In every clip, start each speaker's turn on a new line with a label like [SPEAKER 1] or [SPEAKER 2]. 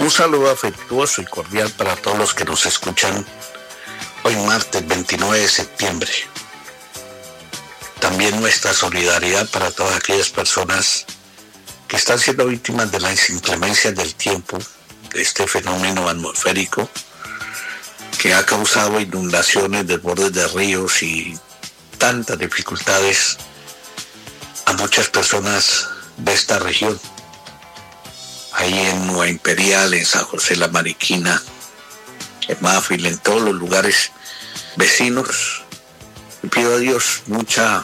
[SPEAKER 1] Un saludo afectuoso y cordial para todos los que nos escuchan hoy martes 29 de septiembre. También nuestra solidaridad para todas aquellas personas que están siendo víctimas de las inclemencias del tiempo, de este fenómeno atmosférico que ha causado inundaciones, desbordes de ríos y tantas dificultades a muchas personas de esta región. Ahí en Nueva Imperial, en San José La Mariquina, en Mafil, en todos los lugares vecinos. Y pido a Dios mucha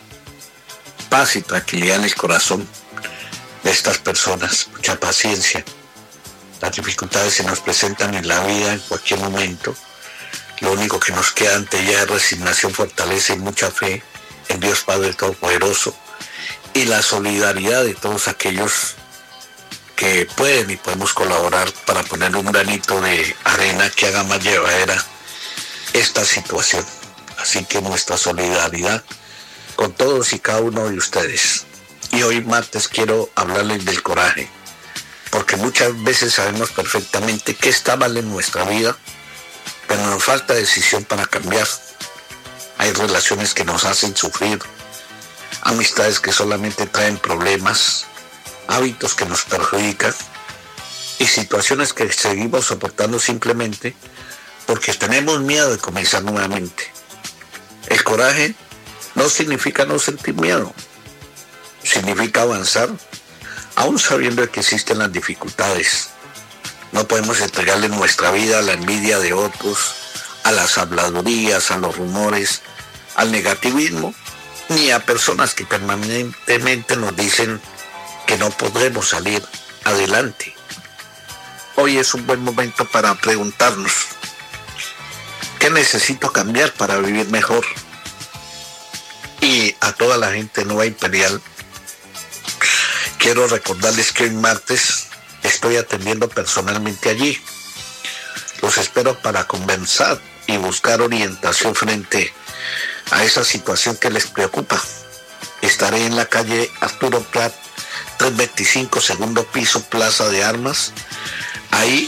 [SPEAKER 1] paz y tranquilidad en el corazón de estas personas, mucha paciencia. Las dificultades se nos presentan en la vida en cualquier momento. Lo único que nos queda ante ella es resignación, fortaleza y mucha fe en Dios Padre Todopoderoso y la solidaridad de todos aquellos que pueden y podemos colaborar para poner un granito de arena que haga más llevadera esta situación. Así que nuestra solidaridad con todos y cada uno de ustedes. Y hoy martes quiero hablarles del coraje, porque muchas veces sabemos perfectamente qué está mal en nuestra vida, pero nos falta decisión para cambiar. Hay relaciones que nos hacen sufrir, amistades que solamente traen problemas, hábitos que nos perjudican y situaciones que seguimos soportando simplemente porque tenemos miedo de comenzar nuevamente. El coraje no significa no sentir miedo, significa avanzar aún sabiendo que existen las dificultades. No podemos entregarle nuestra vida a la envidia de otros, a las habladurías, a los rumores, al negativismo, ni a personas que permanentemente nos dicen que no podremos salir adelante. Hoy es un buen momento para preguntarnos, ¿qué necesito cambiar para vivir mejor? Y a toda la gente de Nueva Imperial, quiero recordarles que hoy martes estoy atendiendo personalmente allí. Los espero para conversar y buscar orientación frente a esa situación que les preocupa. Estaré en la calle Arturo Prat, 325, segundo piso, Plaza de Armas, ahí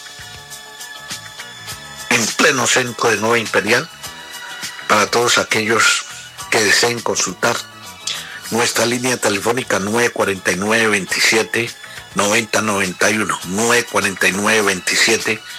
[SPEAKER 1] en pleno centro de Nueva Imperial, para todos aquellos que deseen consultar. Nuestra línea telefónica 949-27 9091, 949-27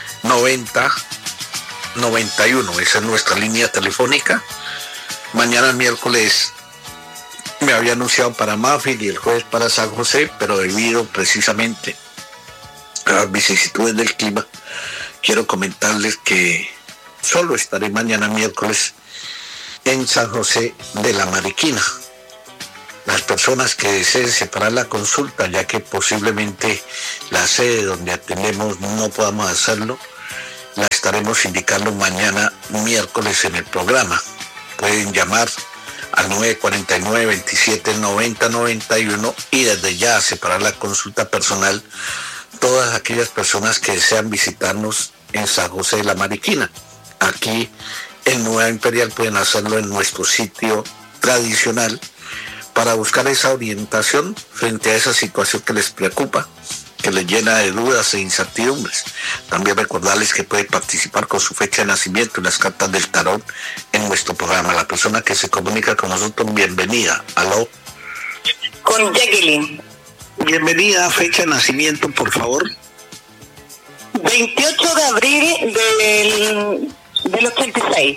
[SPEAKER 1] 9091, esa es nuestra línea telefónica. Mañana miércoles me había anunciado para Mafil y el jueves para San José, pero debido precisamente a las vicisitudes del clima, quiero comentarles que solo estaré mañana miércoles en San José de La Mariquina. Las personas que deseen separar la consulta, ya que posiblemente la sede donde atendemos no podamos hacerlo, la estaremos indicando mañana miércoles en el programa. Pueden llamar al 949-27 9091 y desde ya separar la consulta personal todas aquellas personas que desean visitarnos en San José de La Mariquina. Aquí en Nueva Imperial pueden hacerlo en nuestro sitio tradicional para buscar esa orientación frente a esa situación que les preocupa, que les llena de dudas e incertidumbres. También recordarles que pueden participar con su fecha de nacimiento en las cartas del tarot en nuestro programa. La persona que se comunica con nosotros, bienvenida. ¿Aló?
[SPEAKER 2] Con Jacqueline.
[SPEAKER 1] Bienvenida, fecha de nacimiento, por favor.
[SPEAKER 2] 28 de abril del 86.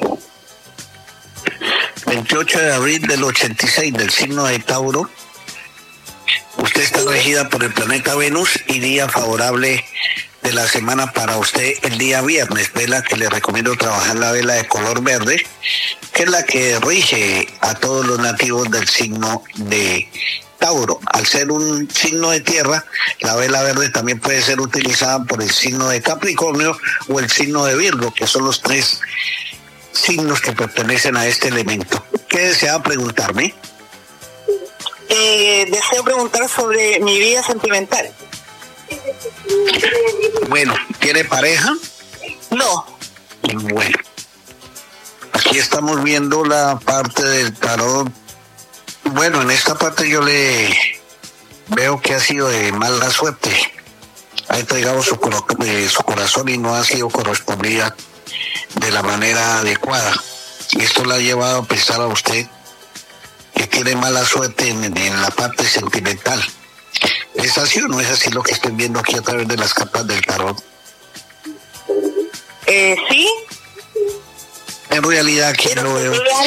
[SPEAKER 1] 28 de abril del 86, del signo de Tauro. Usted está regida por el planeta Venus y día favorable de la semana para usted el día viernes. Vela que le recomiendo trabajar la vela de color verde, que es la que rige a todos los nativos del signo de Tauro. Al ser un signo de tierra, la vela verde también puede ser utilizada por el signo de Capricornio o el signo de Virgo, que son los tres signos que pertenecen a este elemento. ¿Qué desea preguntarme?
[SPEAKER 2] Deseo preguntar sobre mi vida sentimental.
[SPEAKER 1] Bueno, ¿tiene pareja?
[SPEAKER 2] No.
[SPEAKER 1] Bueno, aquí estamos viendo la parte del tarot. Bueno, en esta parte yo le veo que ha sido de mala suerte. ha entregado su corazón y no ha sido correspondida de la manera adecuada. Y esto la ha llevado a pensar a usted que tiene mala suerte en la parte sentimental. ¿Es así o no es así lo que estoy viendo aquí a través de las cartas del tarot?
[SPEAKER 2] Sí.
[SPEAKER 1] En realidad aquí lo veo es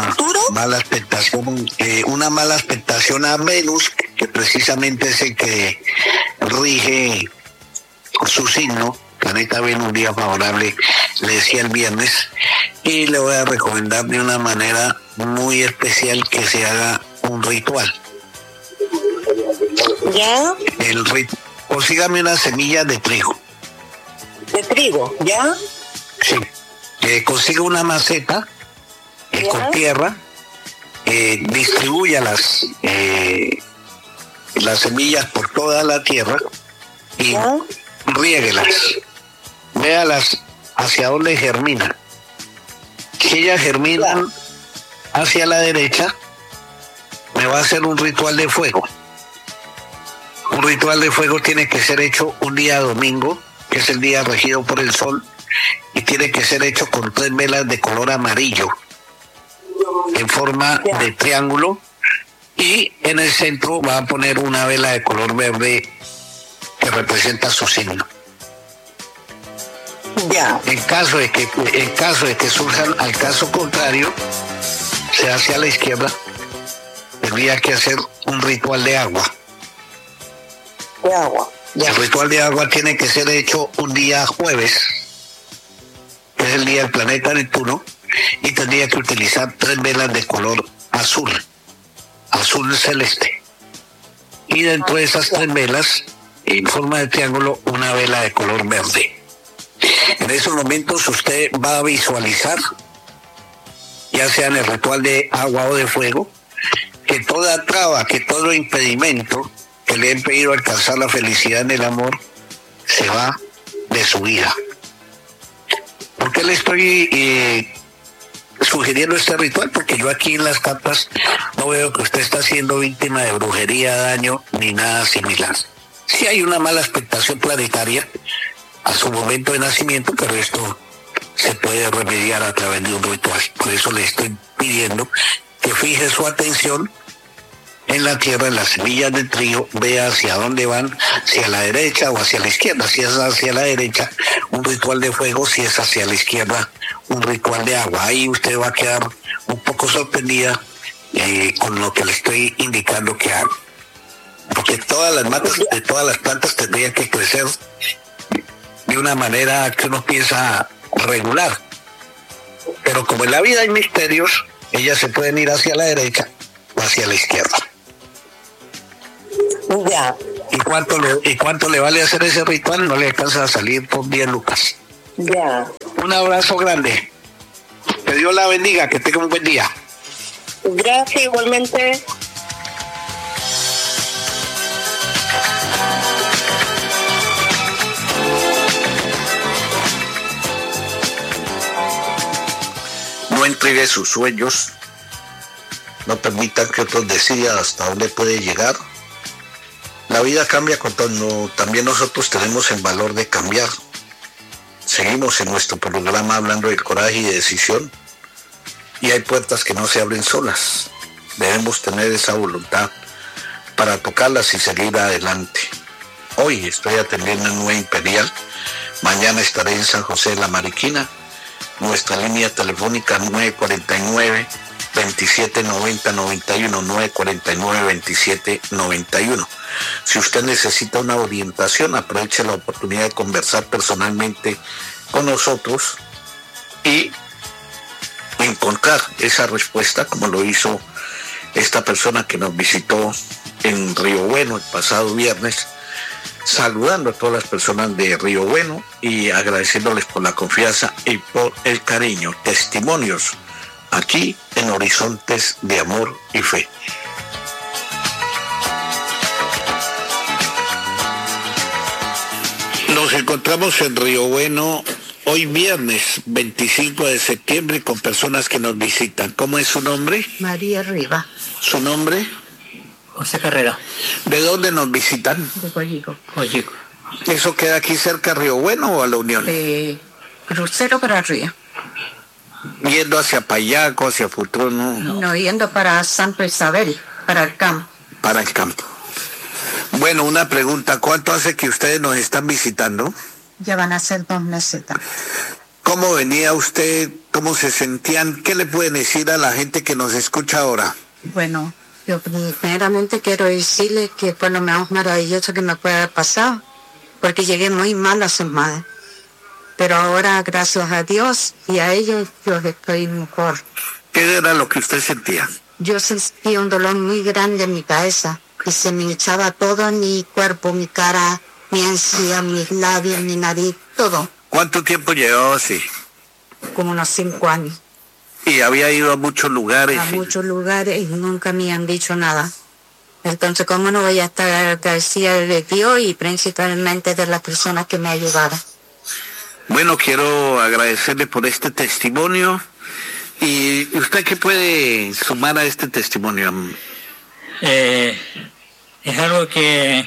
[SPEAKER 1] una mala expectación a Venus, que precisamente es el que rige su signo, planeta Venus, día favorable, le decía el viernes, y le voy a recomendar de una manera muy especial que se haga un ritual.
[SPEAKER 2] ¿Ya?
[SPEAKER 1] Consígame una semilla de trigo.
[SPEAKER 2] ¿De trigo? ¿Ya?
[SPEAKER 1] Sí. Consiga una maceta con tierra, distribuya las semillas por toda la tierra y riéguelas. Véalas hacia dónde germinan. Si ellas germinan hacia la derecha, me va a hacer un ritual de fuego. Un ritual de fuego tiene que ser hecho un día domingo, que es el día regido por el sol, y tiene que ser hecho con 3 velas de color amarillo en forma de triángulo, y en el centro va a poner una vela de color verde que representa su signo. En caso de que surjan al caso contrario, se hace a la izquierda, tendría que hacer un ritual de agua. El ritual de agua tiene que ser hecho un día jueves, que es el día del planeta Neptuno, y tendría que utilizar 3 velas de color azul celeste. Y dentro de esas 3 velas, en forma de triángulo, una vela de color verde. En esos momentos usted va a visualizar, ya sea en el ritual de agua o de fuego, que toda traba, que todo impedimento que le ha impedido alcanzar la felicidad en el amor se va de su vida. ¿Por qué le estoy sugiriendo este ritual? Porque yo aquí en las cartas no veo que usted está siendo víctima de brujería, daño, ni nada similar. Sí hay una mala expectación planetaria a su momento de nacimiento, pero esto se puede remediar a través de un ritual. Por eso le estoy pidiendo que fije su atención en la tierra, en las semillas del trigo, vea hacia dónde van, si a la derecha o hacia la izquierda. Si es hacia la derecha, un ritual de fuego; si es hacia la izquierda, un ritual de agua. Ahí usted va a quedar un poco sorprendida con lo que le estoy indicando que haga. Porque todas las matas de todas las plantas tendrían que crecer de una manera que uno piensa regular. Pero como en la vida hay misterios, ellas se pueden ir hacia la derecha o hacia la izquierda.
[SPEAKER 2] Ya.
[SPEAKER 1] ¿Y cuánto le vale hacer ese ritual? No le alcanza a salir por 10 lucas.
[SPEAKER 2] Ya.
[SPEAKER 1] Un abrazo grande. Que Dios la bendiga, que tenga un buen día.
[SPEAKER 2] Gracias, igualmente.
[SPEAKER 1] No entregue sus sueños. No permitan que otros decidan hasta dónde puede llegar. La vida cambia cuando también nosotros tenemos el valor de cambiar. Seguimos en nuestro programa hablando del coraje y de decisión. Y hay puertas que no se abren solas. Debemos tener esa voluntad para tocarlas y seguir adelante. Hoy estoy atendiendo en Nueva Imperial. Mañana estaré en San José de la Mariquina. Nuestra línea telefónica 949-2790-91, 949-2791. Si usted necesita una orientación, aproveche la oportunidad de conversar personalmente con nosotros y encontrar esa respuesta, como lo hizo esta persona que nos visitó en Río Bueno el pasado viernes, saludando a todas las personas de Río Bueno y agradeciéndoles por la confianza y por el cariño. Testimonios aquí en Horizontes de Amor y Fe. Nos encontramos en Río Bueno hoy viernes 25 de septiembre con personas que nos visitan. ¿Cómo es su nombre?
[SPEAKER 3] María Riva.
[SPEAKER 1] ¿Su nombre?
[SPEAKER 3] José Carrera.
[SPEAKER 1] ¿De dónde nos visitan?
[SPEAKER 3] De Coyico.
[SPEAKER 1] ¿Eso queda aquí cerca a Río Bueno o a La Unión?
[SPEAKER 3] Crucero para arriba.
[SPEAKER 1] Yendo hacia Payaco, hacia Futuro, ¿no?
[SPEAKER 3] No, yendo para Santa Isabel, para el campo.
[SPEAKER 1] Para el campo. Bueno, una pregunta. ¿Cuánto hace que ustedes nos están visitando?
[SPEAKER 3] Ya van a ser 2 meses.
[SPEAKER 1] ¿Cómo venía usted? ¿Cómo se sentían? ¿Qué le pueden decir a la gente que nos escucha ahora?
[SPEAKER 3] Bueno, yo primeramente quiero decirle que fue lo más maravilloso que me puede haber pasado, porque llegué muy mal a su madre. Pero ahora, gracias a Dios y a ellos, yo estoy mejor.
[SPEAKER 1] ¿Qué era lo que usted sentía?
[SPEAKER 3] Yo sentía un dolor muy grande en mi cabeza y se me echaba todo en mi cuerpo, mi cara, mi encía, mis labios, mi nariz, todo.
[SPEAKER 1] ¿Cuánto tiempo llevaba así?
[SPEAKER 3] Como unos 5 años.
[SPEAKER 1] Y había ido a muchos lugares.
[SPEAKER 3] A muchos lugares y nunca me han dicho nada. Entonces, ¿cómo no voy a estar agradecida de Dios y principalmente de las personas que me ayudaron?
[SPEAKER 1] Bueno, quiero agradecerle por este testimonio. ¿Y usted qué puede sumar a este testimonio?
[SPEAKER 4] Es algo que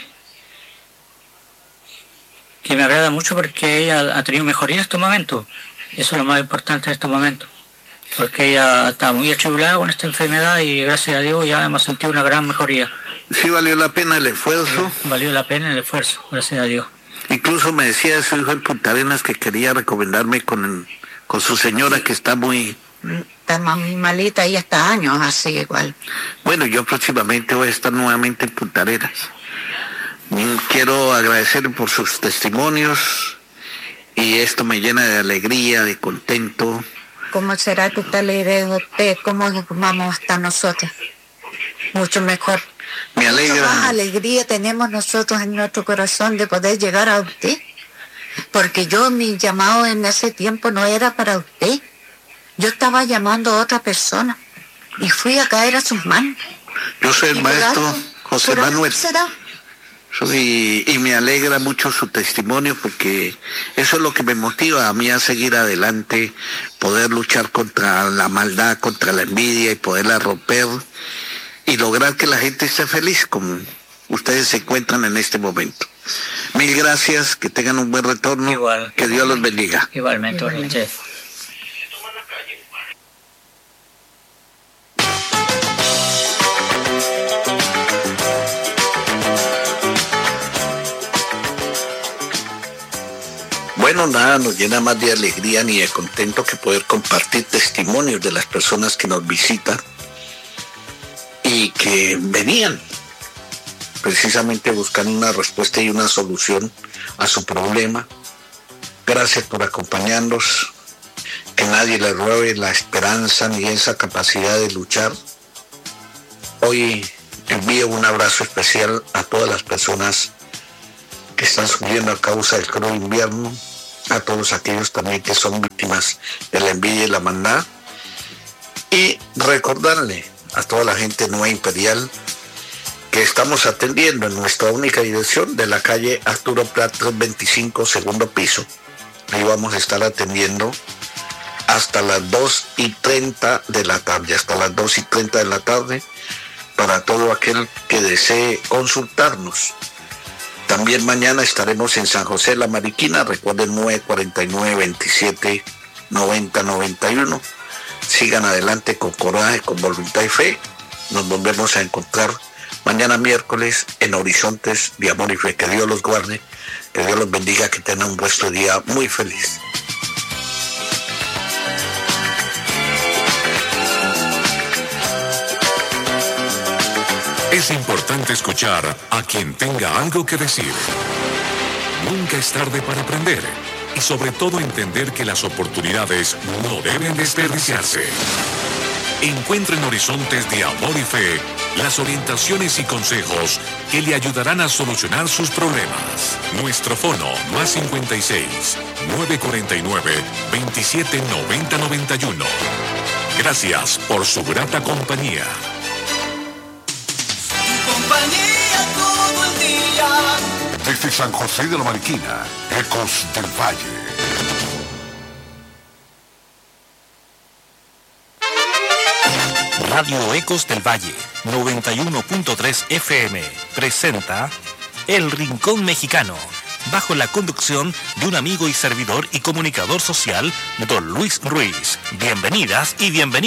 [SPEAKER 4] me agrada mucho porque ella ha tenido mejoría en estos momentos. Eso es lo más importante en estos momentos. Porque ella está muy atribulada con esta enfermedad y gracias a Dios ya hemos sentido una gran mejoría.
[SPEAKER 1] ¿Sí valió la pena el esfuerzo?
[SPEAKER 4] Valió la pena el esfuerzo, gracias a Dios.
[SPEAKER 1] Incluso me decía su hijo en Punta Arenas que quería recomendarme con su señora que está muy...
[SPEAKER 3] Está muy malita y está años así igual.
[SPEAKER 1] Bueno, yo próximamente voy a estar nuevamente en Punta Arenas. Quiero agradecerle por sus testimonios y esto me llena de alegría, de contento.
[SPEAKER 3] ¿Cómo será que usted le diga a usted cómo vamos hasta nosotros? Mucho mejor.
[SPEAKER 1] Me alegra.
[SPEAKER 3] Mucha más alegría tenemos nosotros en nuestro corazón de poder llegar a usted. Porque mi llamado en ese tiempo no era para usted. Yo estaba llamando a otra persona y fui a caer a sus manos.
[SPEAKER 1] Yo soy el maestro José Manuel. Y me alegra mucho su testimonio porque eso es lo que me motiva a mí a seguir adelante, poder luchar contra la maldad, contra la envidia y poderla romper y lograr que la gente esté feliz como ustedes se encuentran en este momento. Mil gracias, que tengan un buen retorno.
[SPEAKER 4] Igual.
[SPEAKER 1] Que Dios los bendiga.
[SPEAKER 4] Igualmente.
[SPEAKER 1] Bueno, nada nos llena más de alegría ni de contento que poder compartir testimonios de las personas que nos visitan y que venían precisamente buscando una respuesta y una solución a su problema. Gracias por acompañarnos, que nadie les robe la esperanza ni esa capacidad de luchar. Hoy envío un abrazo especial a todas las personas que están sufriendo a causa del cruel invierno, a todos aquellos también que son víctimas de la envidia y la maldad, y recordarle a toda la gente Nueva Imperial que estamos atendiendo en nuestra única dirección de la calle Arturo Prat 325, segundo piso. Ahí vamos a estar atendiendo hasta las 2:30 de la tarde, para todo aquel que desee consultarnos. También mañana estaremos en San José La Mariquina, recuerden 949-27-90-91. Sigan adelante con coraje, con voluntad y fe. Nos volvemos a encontrar mañana miércoles en Horizontes de Amor y Fe. Que Dios los guarde, que Dios los bendiga, que tengan un resto de día muy feliz.
[SPEAKER 5] Es importante escuchar a quien tenga algo que decir. Nunca es tarde para aprender y sobre todo entender que las oportunidades no deben desperdiciarse. Encuentre en Horizontes de Amor y Fe las orientaciones y consejos que le ayudarán a solucionar sus problemas. Nuestro fono +56 949 2790 91. Gracias por su grata compañía.
[SPEAKER 6] Todo el día.
[SPEAKER 7] Desde San José de la Mariquina, Ecos del Valle.
[SPEAKER 8] Radio Ecos del Valle 91.3 FM presenta El Rincón Mexicano bajo la conducción de un amigo y servidor y comunicador social, don Luis Ruiz. Bienvenidas y bienvenidos.